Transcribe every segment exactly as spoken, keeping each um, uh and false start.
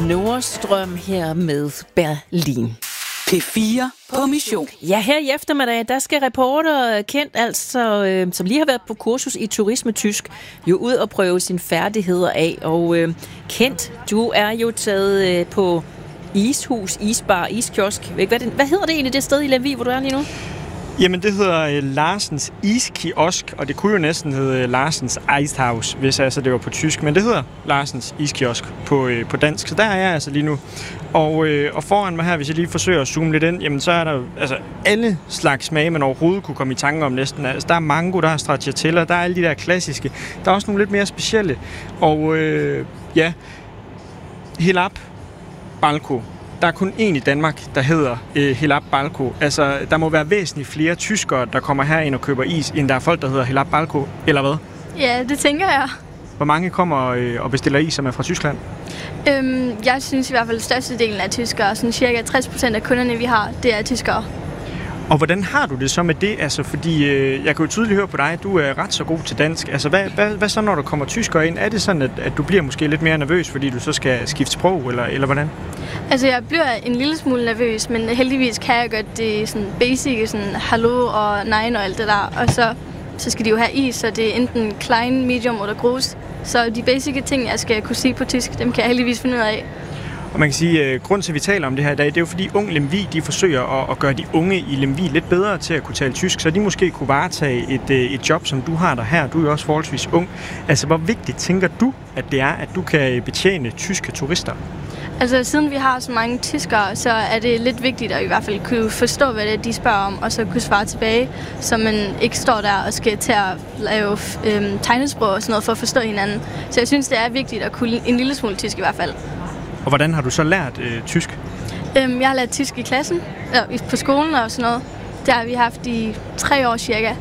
Nordstrøm her med Berlin. P fire på mission. Ja, her i eftermiddag, der skal reporter Kent, altså, øh, som lige har været på kursus i turisme-tysk, jo ud og prøve sine færdigheder af. Og øh, Kent, du er jo taget øh, på ishus, isbar, iskiosk. Hvad, det, hvad hedder det egentlig, det sted i Lemvig, hvor du er lige nu? Jamen, det hedder øh, Larsens Iskiosk, og det kunne jo næsten hedde Larsens Eishaus, hvis altså det var på tysk. Men det hedder Larsens Iskiosk på, øh, på dansk, så der er jeg altså lige nu. Og, øh, og foran mig her, hvis jeg lige forsøger at zoome lidt ind, jamen så er der jo altså, alle slags smage, man overhovedet kunne komme i tanke om næsten. Altså, der er mango, der er stracciatella, der er alle de der klassiske. Der er også nogle lidt mere specielle. Og øh, ja, Helap Balko. Der er kun én i Danmark, der hedder øh, Helap Balko. Altså, der må være væsentligt flere tyskere, der kommer herind og køber is, end der er folk, der hedder Helap Balko, eller hvad? Ja, det tænker jeg. Hvor mange kommer øh, og bestiller is, som er fra Tyskland? Øhm, jeg synes i hvert fald, at størstedelen af tyskere, sådan cirka tres procent af kunderne, vi har, det er tyskere. Og hvordan har du det så med det? Altså, fordi øh, jeg kan jo tydeligt høre på dig, at du er ret så god til dansk. Altså, hvad, hvad, hvad så, når der kommer tyskere ind? Er det sådan, at, at du bliver måske lidt mere nervøs, fordi du så skal skifte sprog, eller, eller hvordan? Altså, jeg bliver en lille smule nervøs, men heldigvis kan jeg godt det sådan basic, sådan hallo og nein og alt det der. Og så, så skal de jo have is, så det er enten klein, medium eller groß. Så de basic ting, jeg skal kunne sige på tysk, dem kan jeg heldigvis finde ud af. Og man kan sige, at grunden til, at vi taler om det her i dag, det er jo fordi Ung Lemvig, de forsøger at, at gøre de unge i Lemvig lidt bedre til at kunne tale tysk, så de måske kunne varetage et, et job, som du har der her. Du er jo også forholdsvis ung. Altså, hvor vigtigt tænker du, at det er, at du kan betjene tyske turister? Altså, siden vi har så mange tyskere, så er det lidt vigtigt at i hvert fald kunne forstå, hvad det er, de spørger om, og så kunne svare tilbage, så man ikke står der og skal til at lave øhm, tegnesprog og sådan noget for at forstå hinanden. Så jeg synes, det er vigtigt at kunne en lille smule tysk i hvert fald. Og hvordan har du så lært øh, tysk? Øhm, jeg har lært tysk i klassen, øh, på skolen og sådan noget. Det har vi haft i tre år cirka.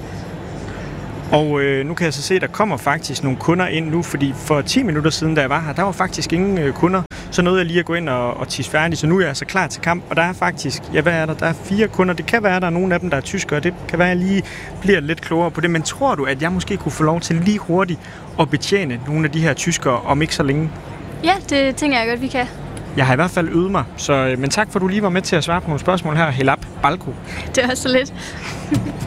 Og øh, nu kan jeg så se, at der kommer faktisk nogle kunder ind nu, fordi for ti minutter siden, da jeg var her, der var faktisk ingen øh, kunder. Så nåede jeg lige at gå ind og, og tisse færdig, så nu er jeg altså klar til kamp. Og der er faktisk, ja hvad er der? Der er fire kunder. Det kan være, at der er nogle af dem, der er tyskere. Det kan være, at jeg lige bliver lidt klogere på det. Men tror du, at jeg måske kunne få lov til lige hurtigt at betjene nogle af de her tyskere om ikke så længe? Ja, det tænker jeg godt, vi kan. Jeg har i hvert fald øvet mig, så, men tak for, at du lige var med til at svare på nogle spørgsmål her. Helap Balko. Det var så lidt.